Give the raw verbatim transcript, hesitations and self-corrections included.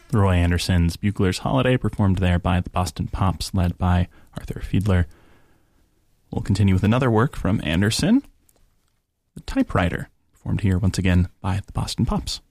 Roy Andersson's Bugler's Holiday, performed there by the Boston Pops, led by Arthur Fiedler. We'll continue with another work from Andersson, The Typewriter, performed here once again by the Boston Pops.